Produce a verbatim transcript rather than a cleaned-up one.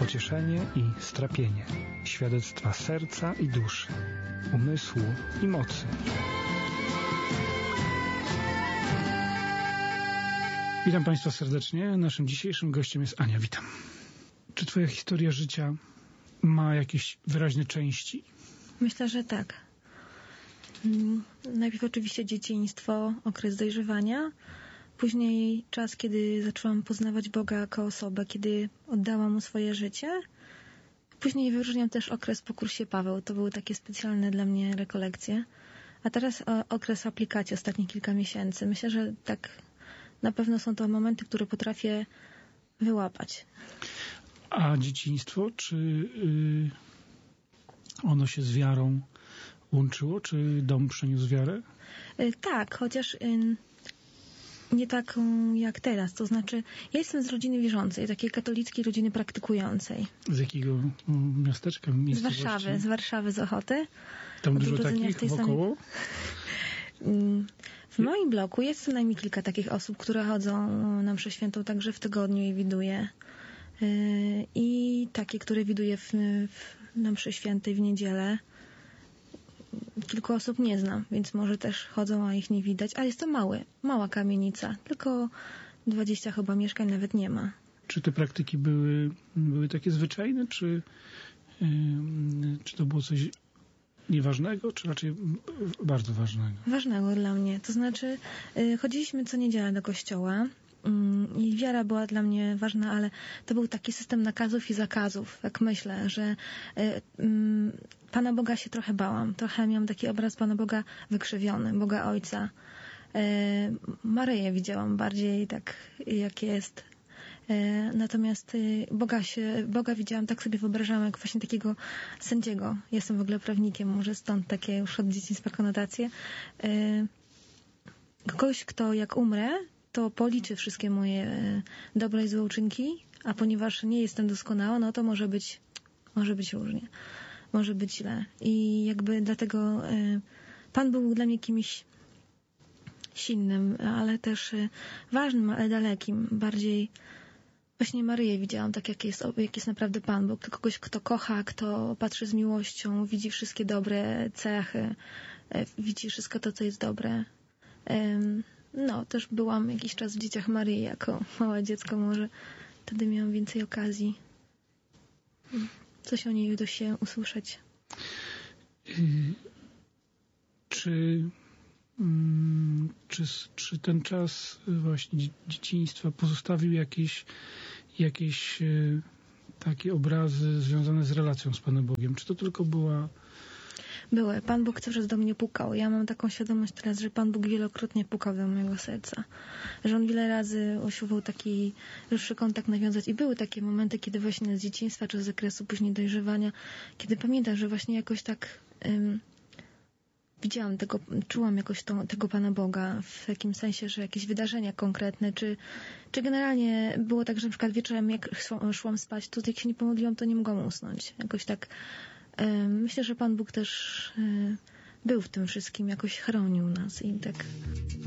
pocieszenie i strapienie, świadectwa serca i duszy, umysłu i mocy. Witam Państwa serdecznie. Naszym dzisiejszym gościem jest Ania. Witam. Czy Twoja historia życia ma jakieś wyraźne części? Myślę, że tak. Najpierw oczywiście dzieciństwo, okres dojrzewania. Później czas, kiedy zaczęłam poznawać Boga jako osobę, kiedy oddałam Mu swoje życie. Później wyróżniam też okres po kursie Paweł. To były takie specjalne dla mnie rekolekcje. A teraz okres aplikacji, ostatnich kilka miesięcy. Myślę, że tak na pewno są to momenty, które potrafię wyłapać. A dzieciństwo, czy yy, ono się z wiarą łączyło? Czy dom przyniósł wiarę? Yy, tak, chociaż yy, nie taką jak teraz. To znaczy, ja jestem z rodziny wierzącej, takiej katolickiej rodziny praktykującej. Z jakiego miasteczka? Z Warszawy, z Warszawy, z Ochoty. Tam dużo takich wokoło? Samej... W moim bloku jest co najmniej kilka takich osób, które chodzą na mszę świętą także w tygodniu i widuję. Yy, I takie, które widuję w, w, na mszy świętej w niedzielę. Kilku osób nie znam, więc może też chodzą, a ich nie widać. Ale jest to mały, mała kamienica. Tylko dwadzieścia chyba mieszkań nawet nie ma. Czy te praktyki były, były takie zwyczajne, czy, yy, czy to było coś nieważnego, czy raczej bardzo ważnego? Ważnego dla mnie. To znaczy, yy, chodziliśmy co niedzielę do kościoła yy, i wiara była dla mnie ważna, ale to był taki system nakazów i zakazów. Tak myślę, że yy, yy, Pana Boga się trochę bałam. Trochę miałam taki obraz Pana Boga wykrzywiony, Boga Ojca. Yy, Maryję widziałam bardziej tak, jak jest. Natomiast Boga się, Boga widziałam, tak sobie wyobrażałam, jak właśnie takiego sędziego. Jestem w ogóle prawnikiem, może stąd takie już od dzieciństwa konotacje. Kogoś, kto jak umrę, to policzy wszystkie moje dobre i złe uczynki, a ponieważ nie jestem doskonała, no to może być, może być różnie. Może być źle. I jakby dlatego Pan był dla mnie kimś silnym, ale też ważnym, ale dalekim. Bardziej właśnie Maryję widziałam tak, jak jest, jak jest naprawdę Pan Bóg. To kogoś, kto kocha, kto patrzy z miłością, widzi wszystkie dobre cechy, widzi wszystko to, co jest dobre. No, też byłam jakiś czas w Dzieciach Maryi jako małe dziecko, może wtedy miałam więcej okazji coś o niej do się usłyszeć. Czy Czy, czy ten czas właśnie dzieciństwa pozostawił jakieś, jakieś takie obrazy związane z relacją z Panem Bogiem? Czy to tylko była... Były. Pan Bóg cały czas do mnie pukał. Ja mam taką świadomość teraz, że Pan Bóg wielokrotnie pukał do mojego serca. Że On wiele razy usiłował taki żywszy kontakt nawiązać. I były takie momenty, kiedy właśnie z dzieciństwa, czy z zakresu później dojrzewania, kiedy pamiętam, że właśnie jakoś tak... Um, Widziałam tego, czułam jakoś to, tego Pana Boga w takim sensie, że jakieś wydarzenia konkretne, czy, czy generalnie było tak, że na przykład wieczorem jak szłam spać, to jak się nie pomodliłam, to nie mogłam usnąć. Jakoś tak y, myślę, że Pan Bóg też y, był w tym wszystkim, jakoś chronił nas i tak